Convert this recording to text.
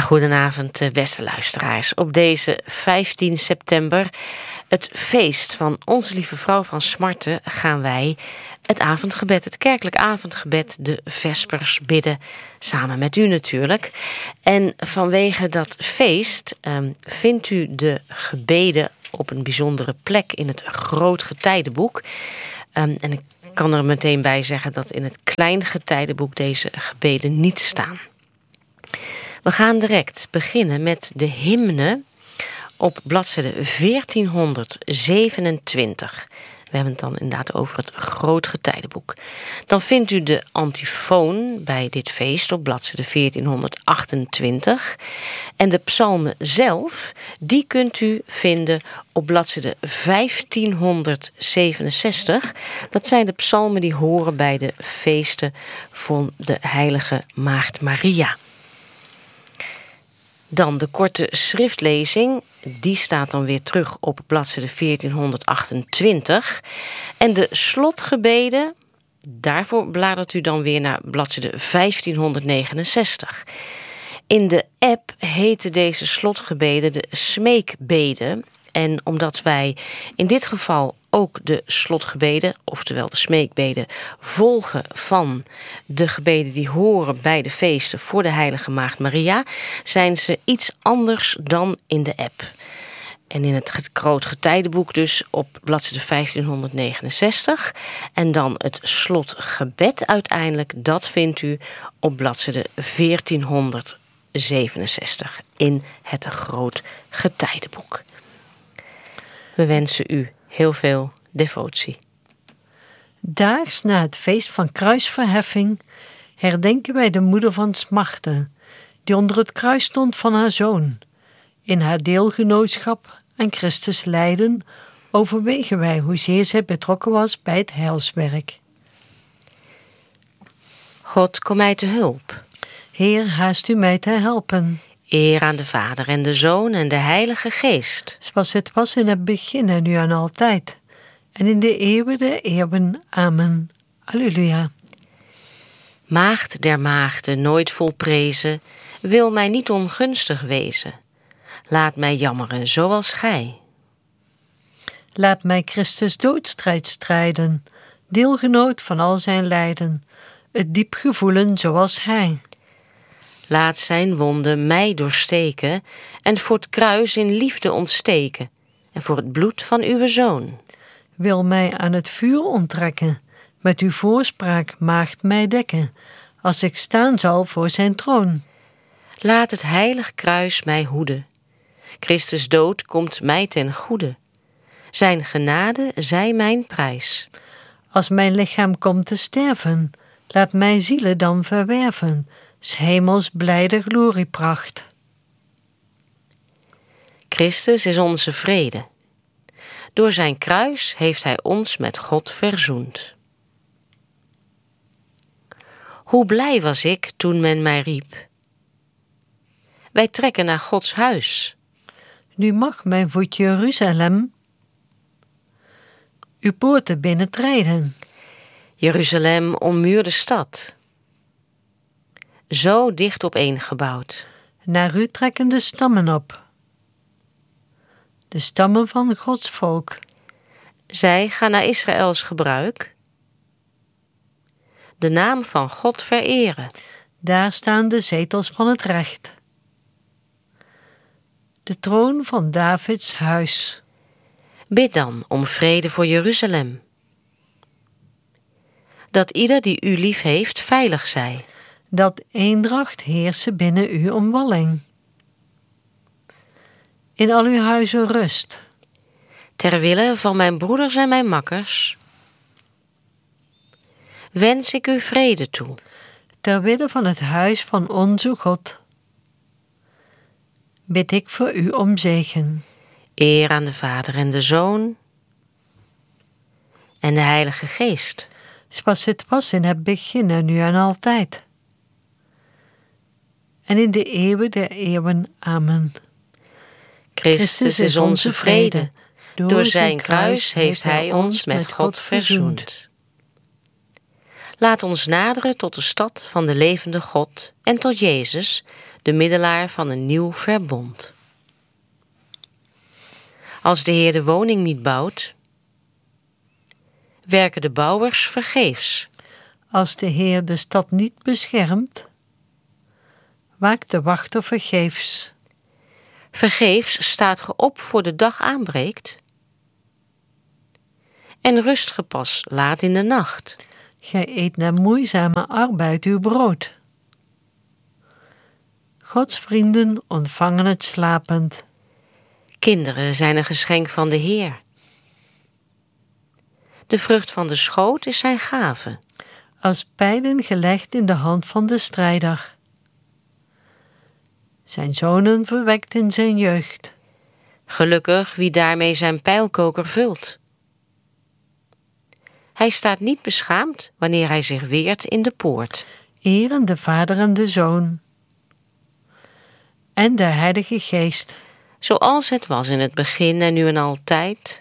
Goedenavond, beste luisteraars. Op deze 15 september, het feest van Onze Lieve Vrouw van Smarten, gaan wij het avondgebed, het kerkelijk avondgebed, de vespers bidden. Samen met u natuurlijk. En vanwege dat feest vindt u de gebeden op een bijzondere plek in het Grootgetijdenboek. En ik kan er meteen bij zeggen dat in het Kleingetijdenboek deze gebeden niet staan. We gaan direct beginnen met de hymne op bladzijde 1427. We hebben het dan inderdaad over het Grootgetijdenboek. Dan vindt u de antifoon bij dit feest op bladzijde 1428. En de psalmen zelf, die kunt u vinden op bladzijde 1567. Dat zijn de psalmen die horen bij de feesten van de heilige Maagd Maria. Dan de korte schriftlezing, die staat dan weer terug op bladzijde 1428. En de slotgebeden, daarvoor bladert u dan weer naar bladzijde 1569. In de app heten deze slotgebeden de smeekbeden. En omdat wij in dit geval ook de slotgebeden, oftewel de smeekbeden, volgen van de gebeden die horen bij de feesten voor de heilige Maagd Maria, zijn ze iets anders dan in de app. En in het Grootgetijdenboek dus op bladzijde 1569. En dan het slotgebed uiteindelijk, dat vindt u op bladzijde 1467 in het Grootgetijdenboek. We wensen u heel veel devotie. Daags na het feest van kruisverheffing herdenken wij de moeder van Smarten, die onder het kruis stond van haar zoon. In haar deelgenootschap aan Christus lijden overwegen wij hoezeer zij betrokken was bij het heilswerk. God, kom mij te hulp. Heer, haast u mij te helpen. Eer aan de Vader en de Zoon en de Heilige Geest. Zoals het was in het begin en nu en altijd. En in de eeuwen der eeuwen. Amen. Alleluia. Maagd der maagden, nooit volprezen, wil mij niet ongunstig wezen. Laat mij jammeren zoals gij. Laat mij Christus doodstrijd strijden, deelgenoot van al zijn lijden, het diep gevoelen zoals hij. Laat zijn wonden mij doorsteken en voor het kruis in liefde ontsteken en voor het bloed van uw Zoon. Wil mij aan het vuur onttrekken, met uw voorspraak maagd mij dekken, als ik staan zal voor zijn troon. Laat het heilig kruis mij hoeden. Christus dood komt mij ten goede. Zijn genade zij mijn prijs. Als mijn lichaam komt te sterven, laat mijn zielen dan verwerven, 's hemels blijde gloriepracht. Christus is onze vrede. Door zijn kruis heeft hij ons met God verzoend. Hoe blij was ik toen men mij riep. Wij trekken naar Gods huis. Nu mag mijn voet Jeruzalem uw poorten binnentreden. Jeruzalem, ommuurde stad. Zo dicht opeengebouwd. Naar u trekken de stammen op. De stammen van Gods volk. Zij gaan naar Israëls gebruik. De naam van God vereren. Daar staan de zetels van het recht. De troon van Davids huis. Bid dan om vrede voor Jeruzalem. Dat ieder die u lief heeft veilig zij. Dat eendracht heersen binnen uw omwalling. In al uw huizen rust. Ter wille van mijn broeders en mijn makkers wens ik u vrede toe. Ter wille van het huis van onze God bid ik voor u om zegen. Eer aan de Vader en de Zoon en de Heilige Geest. Zoals het was in het begin en nu en altijd. En in de eeuwen der eeuwen. Amen. Christus is onze vrede. Door zijn kruis heeft hij ons met God verzoend. Laat ons naderen tot de stad van de levende God en tot Jezus, de middelaar van een nieuw verbond. Als de Heer de woning niet bouwt, werken de bouwers vergeefs. Als de Heer de stad niet beschermt, waakt de wachter vergeefs. Vergeefs staat ge op voor de dag aanbreekt. En rust ge pas laat in de nacht. Gij eet na moeizame arbeid uw brood. Gods vrienden ontvangen het slapend. Kinderen zijn een geschenk van de Heer. De vrucht van de schoot is zijn gave. Als pijlen gelegd in de hand van de strijder. Zijn zonen verwekt in zijn jeugd. Gelukkig wie daarmee zijn pijlkoker vult. Hij staat niet beschaamd wanneer hij zich weert in de poort. Eren de Vader en de Zoon. En de Heilige Geest. Zoals het was in het begin en nu en altijd,